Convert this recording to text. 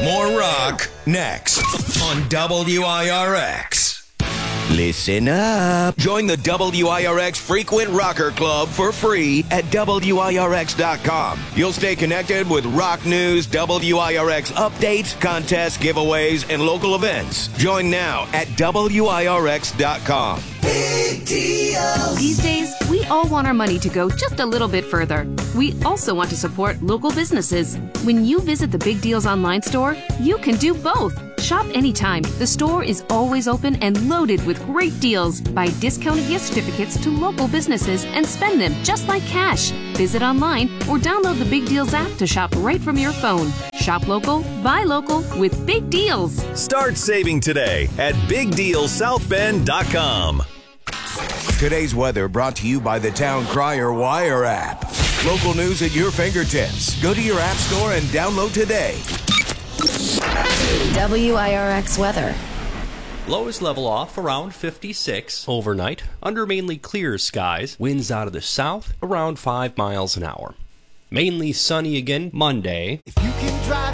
More rock next on WIRX. Listen up. Join the WIRX Frequent Rocker Club for free at WIRX.com. You'll stay connected with rock news, WIRX updates, contests, giveaways, and local events. Join now at WIRX.com. Big deal. These days, we all want our money to go just a little bit further. We also want to support local businesses. When you visit the Big Deals online store, you can do both. Shop anytime. The store is always open and loaded with great deals. Buy discounted gift certificates to local businesses and spend them just like cash. Visit online or download the Big Deals app to shop right from your phone. Shop local, buy local with Big Deals. Start saving today at BigDealSouthBend.com. Today's weather brought to you by the Town Crier Wire app. Local news at your fingertips. Go to your app store and download today. WIRX weather. Lows level off around 56 overnight, under mainly clear skies, winds out of the south around 5 miles an hour. Mainly sunny again Monday. If you can drive